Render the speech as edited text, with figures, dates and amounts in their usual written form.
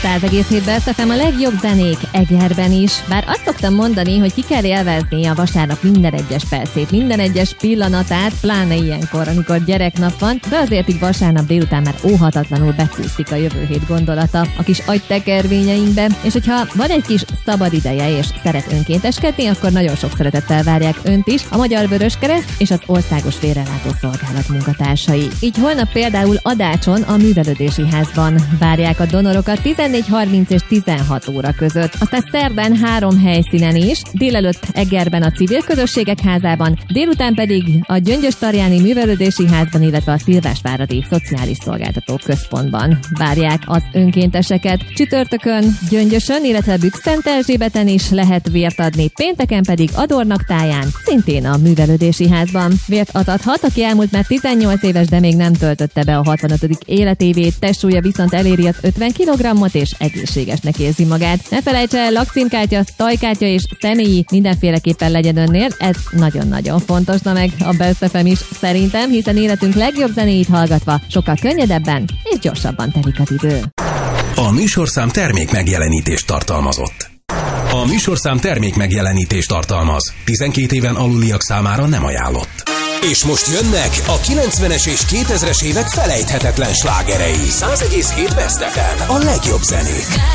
100,7 Best FM, a legjobb zenék Egerben is. Bár azt szoktam mondani, hogy ki kell élvezni a vasárnap minden egyes percét, minden egyes pillanatát, pláne ilyenkor, amikor gyereknap van, de azért így vasárnap délután már óhatatlanul bekúszik a jövő hét gondolata a kis agytekervényeinkbe, és hogyha van egy kis szabad ideje és szeret önkénteskedni, akkor nagyon sok szeretettel várják önt is a Magyar Vöröskereszt és az Országos Vérrelátó Szolgálat munkatársai. Így holnap például Adácson a Művelődési Házban várják a donorokat 14:30 és 16 óra között. Aztán szerdán 3 helyszínen is, délelőtt Egerben a Civil Közösségek Házában, délután pedig a Gyöngyös-Tarjáni Művelődési Házban, illetve a Szilvásváradi Szociális Szolgáltató Központban várják az önkénteseket. Csütörtökön Gyöngyösön, illetve Bükszent Erzsébeten is lehet vért adni, pénteken pedig Adornak táján, szintén a Művelődési Házban. Vért az adhat, aki elmúlt már 18 éves, de még nem töltötte be a 65. életévét, testsúlya viszont eléri az 50 kg-ot, és egészségesnek érzi magát. Ne felejtse el, lakcímkártya, tajkártya és személyi mindenféleképpen legyen önnél, ez nagyon-nagyon fontos, na meg a Best FM is szerintem, hiszen életünk legjobb zenéit hallgatva sokkal könnyedebben és gyorsabban telik az idő. A műsorszám termék megjelenítést tartalmazott. A műsorszám termék megjelenítést tartalmaz. 12 éven aluliak számára nem ajánlott. És most jönnek a 90-es és 2000-es évek felejthetetlen slágerei. 100,7 Best FM, a legjobb zenék.